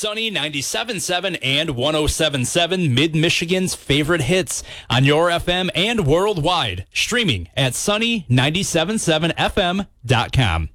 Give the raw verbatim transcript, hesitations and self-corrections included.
Sunny ninety-seven point seven and one oh seven point seven, Mid-Michigan's favorite hits on your F M and worldwide. Streaming at sunny nine seven seven f m dot com.